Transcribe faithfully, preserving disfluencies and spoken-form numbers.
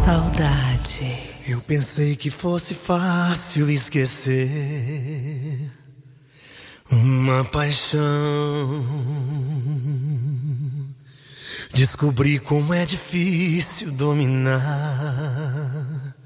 Saudade. Eu pensei que fosse fácil esquecer uma paixão. Descobri como é difícil dominar